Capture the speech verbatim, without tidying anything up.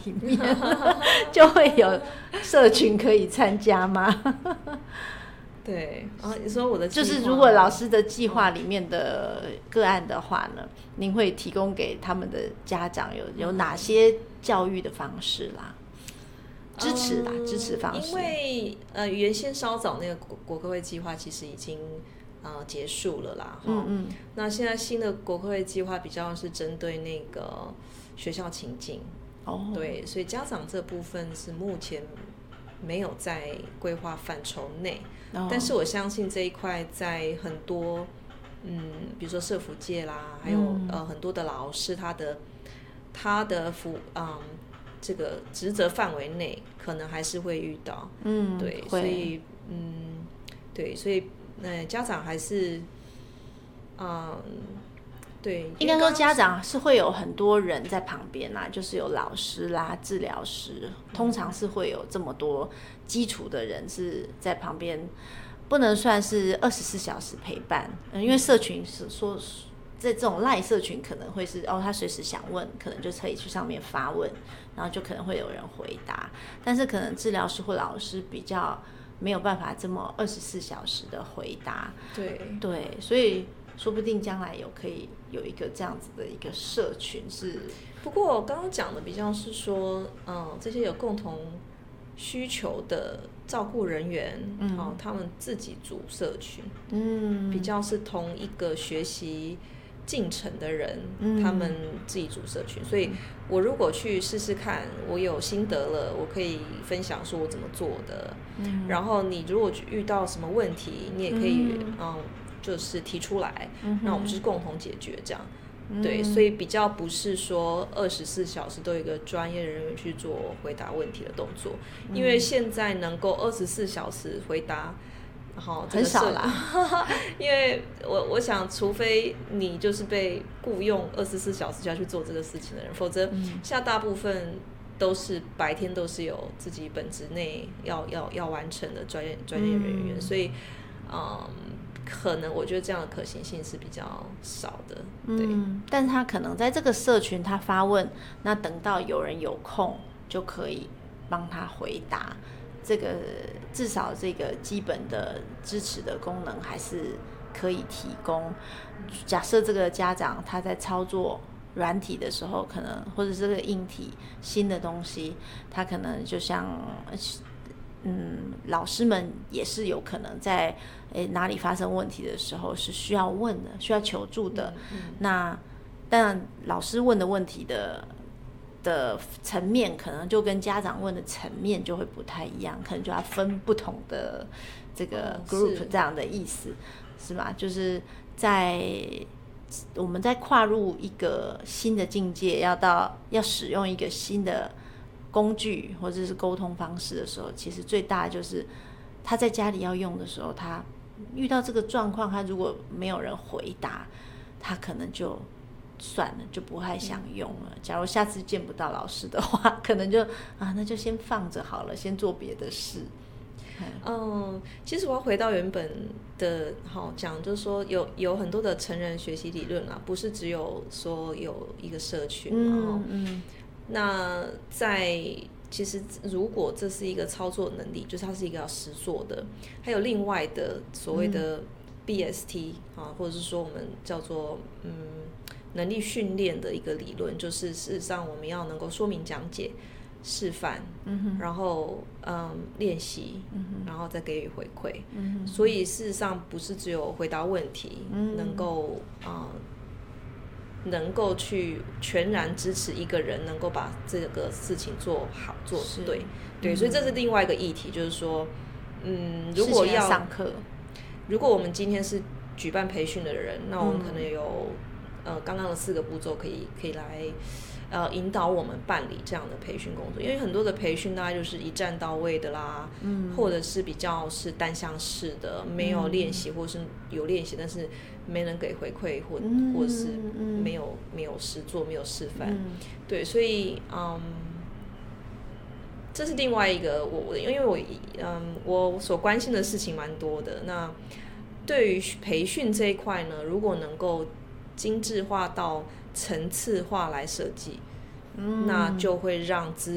里面就会有社群可以参加吗？ 对，然后你说我的计划就是如果老师的计划里面的个案的话呢，您会提供给他们的家长有有哪些教育的方式啦？支持啦，嗯、支持方式。 因为呃，原先稍早那个国国科会计划其实已经呃结束了啦，嗯嗯。那现在新的国科会计划比较是针对那个学校情境，哦，对，所以家长这部分是目前没有在规划范畴内。Oh. 但是我相信这一块在很多嗯，比如说社福界啦，还有、嗯、呃很多的老师，他的他的服嗯这个职责范围内，可能还是会遇到，嗯，对，所以嗯对，所以呃家长还是嗯对， 应该说家长是会有很多人在旁边啦，就是有老师啦、治疗师，通常是会有这么多基础的人是在旁边，不能算是二十四小时陪伴，嗯，因为社群是说在这种赖社群可能会是哦，他随时想问，可能就可以去上面发问，然后就可能会有人回答，但是可能治疗师或老师比较没有办法这么二十四小时的回答， 对对，所以。说不定将来有可以有一个这样子的一个社群是， 不过我刚刚讲的比较是说，嗯，这些有共同需求的照顾人员，嗯，哦，他们自己组社群，嗯，比较是同一个学习进程的人，嗯，他们自己组社群，所以我如果去试试看，我有心得了，我可以分享说我怎么做的，嗯，然后你如果遇到什么问题，你也可以，嗯。嗯就是提出来，那我们是共同解决这样，嗯、对，所以比较不是说二十四小时都有一个专业人员去做回答问题的动作，嗯、因为现在能够二十四小时回答，然后很少啦， 因为我我想，除非你就是被雇佣二十四小时就要去做这个事情的人，否则现在大部分都是白天都是有自己本职内要要要完成的专业专业人员，嗯、所以，嗯。可能我觉得这样的可行性是比较少的，对。 嗯，但是他可能在这个社群他发问，那等到有人有空就可以帮他回答，这个至少这个基本的支持的功能还是可以提供。假设这个家长他在操作软体的时候，可能或者这个硬体新的东西，他可能就像嗯，老师们也是有可能在诶哪里发生问题的时候是需要问的，需要求助的。嗯嗯、那当然，老师问的问题的的层面，可能就跟家长问的层面就会不太一样，可能就要分不同的这个 group 这样的意思，是吧？就是在我们在跨入一个新的境界，要到要使用一个新的工具或者是沟通方式的时候，其实最大的就是他在家里要用的时候，他遇到这个状况，他如果没有人回答，他可能就算了，就不太想用了。假如下次见不到老师的话，可能就啊，那就先放着好了，先做别的事。 嗯，其实我要回到原本的好讲，就是说有有很多的成人学习理论啦，不是只有说有一个社群嘛。嗯嗯。那在其实如果这是一个操作能力，就是它是一个要实作的，还有另外的所谓的 B S T、嗯、啊，或者是说我们叫做嗯能力训练的一个理论，就是事实上我们要能够说明讲解。示范，嗯、然后嗯练习，嗯、然后再给予回馈，嗯、所以事实上不是只有回答问题，嗯、能够啊、呃、能够去全然支持一个人能够把这个事情做好做对对，所以这是另外一个议题，就是说，嗯，如果要上课， 如果我们今天是举办培训的人，那我们可能有、嗯、呃刚刚的四个步骤可以可以来。呃，引导我们办理这样的培训工作，因为很多的培训大概就是一站到位的啦，嗯，或者是比较是单向式的，没有练习，嗯、或者是有练习，但是没人给回馈，或、嗯、或者是没有没有实作，没有示范，嗯、对，所以嗯，这是另外一个我因为我嗯我所关心的事情蛮多的，那对于培训这一块呢，如果能够精致化到层次化来设计，嗯、那就会让资